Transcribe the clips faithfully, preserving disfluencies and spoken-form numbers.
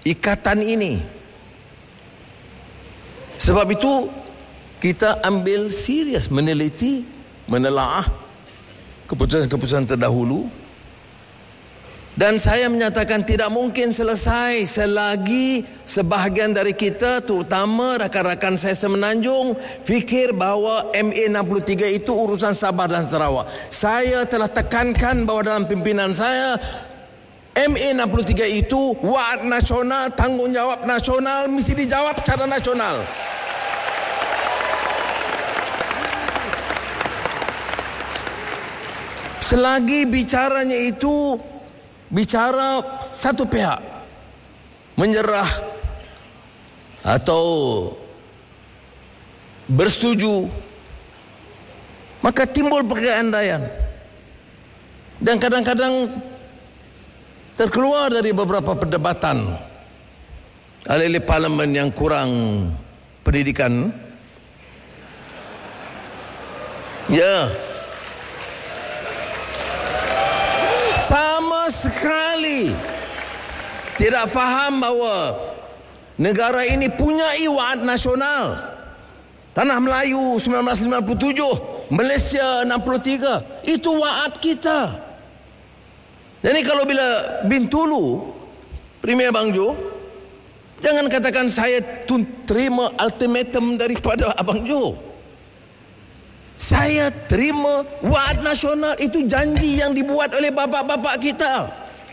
ikatan ini. Sebab itu kita ambil serius meneliti, menelaah keputusan-keputusan terdahulu. Dan saya menyatakan tidak mungkin selesai selagi sebahagian dari kita, terutama rakan-rakan saya semenanjung, fikir bahawa M A enam puluh tiga itu urusan Sabah dan Sarawak. Saya telah tekankan bahawa dalam pimpinan saya, M A enam puluh tiga itu waad nasional, tanggungjawab nasional, mesti dijawab secara nasional. Selagi bicaranya itu bicara satu pihak menyerah atau bersetuju, maka timbul pergandaian dan kadang-kadang terkeluar dari beberapa perdebatan oleh parlimen yang kurang pendidikan. Ya, sama sekali tidak faham bahawa negara ini punya waad nasional. Tanah Melayu sembilan belas sembilan puluh tujuh, Malaysia enam puluh tiga, itu waad kita. Jadi kalau bila Bintulu Premier Bang Jo, jangan katakan saya terima ultimatum daripada Abang Jo. Saya terima waad nasional, itu janji yang dibuat oleh bapak-bapak kita.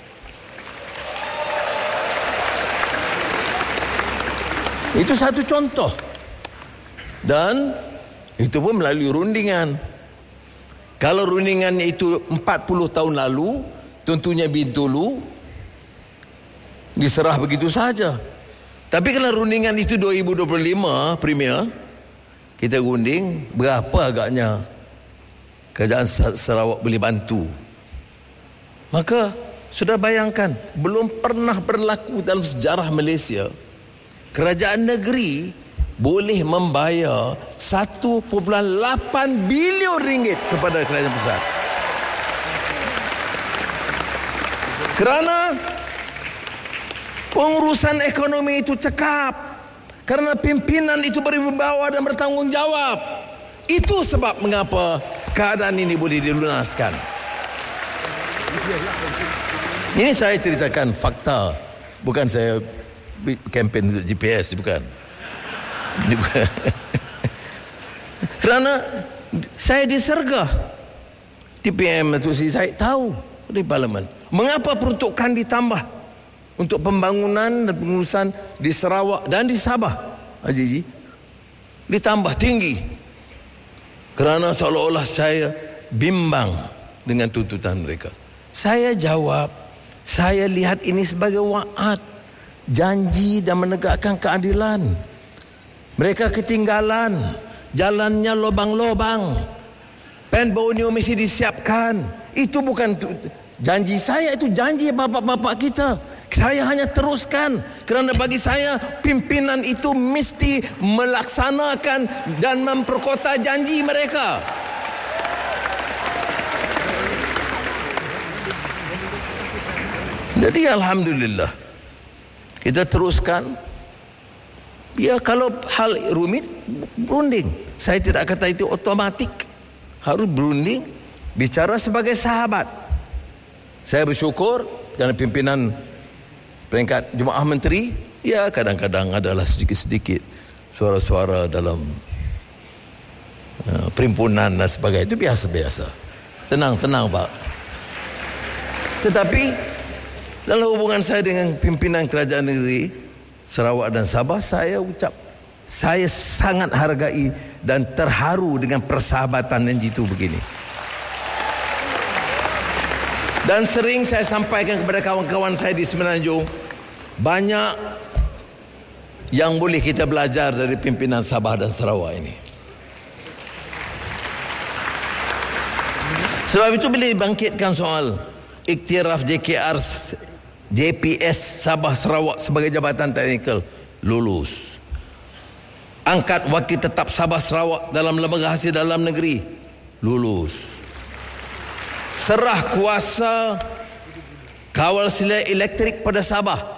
Itu satu contoh. Dan itu pun melalui rundingan. Kalau rundingannya itu empat puluh tahun lalu, tentunya Bintulu diserah begitu saja. Tapi kalau rundingan itu dua ribu dua puluh lima, Premier, kita gunding, berapa agaknya kerajaan Sarawak boleh bantu. Maka sudah bayangkan, belum pernah berlaku dalam sejarah Malaysia kerajaan negeri boleh membayar satu perpuluhan lapan bilion ringgit kepada kerajaan pusat. Kerana pengurusan ekonomi itu cekap, karena pimpinan itu berwibawa dan bertanggungjawab. Itu sebab mengapa keadaan ini boleh dilunaskan. Ini saya ceritakan fakta, bukan saya kempen untuk G P S, bukan. Ini bukan. Kerana saya disergah T P M itu, saya tahu di parlimen mengapa peruntukan ditambah untuk pembangunan dan pengurusan di Sarawak dan di Sabah, Haji Ji, ditambah tinggi. Kerana seolah-olah saya bimbang dengan tuntutan mereka. Saya jawab, saya lihat ini sebagai waad, janji dan menegakkan keadilan. Mereka ketinggalan, jalannya lobang-lobang, penbonyo mesti disiapkan. Itu bukan janji saya, itu janji bapak-bapak kita. Saya hanya teruskan, kerana bagi saya pimpinan itu mesti melaksanakan dan memperkota janji mereka. Jadi alhamdulillah kita teruskan. Ya, kalau hal rumit, berunding. Saya tidak kata itu otomatik, harus berunding, bicara sebagai sahabat. Saya bersyukur kerana pimpinan peringkat Jemaah Menteri, ya kadang-kadang adalah sedikit-sedikit suara-suara dalam uh, perimpunan dan sebagainya. Itu biasa-biasa. Tenang-tenang, Pak. Tetapi dalam hubungan saya dengan pimpinan kerajaan negeri Sarawak dan Sabah, saya ucap, saya sangat hargai dan terharu dengan persahabatan yang jitu begini. Dan sering saya sampaikan kepada kawan-kawan saya di Semenanjung, banyak yang boleh kita belajar dari pimpinan Sabah dan Sarawak ini. Sebab itu bila dibangkitkan soal iktiraf J K R J P S Sabah Sarawak sebagai jabatan teknikal, lulus. Angkat wakil tetap Sabah Sarawak dalam lembaga hasil dalam negeri, lulus. Serah kuasa kawal selia elektrik pada Sabah,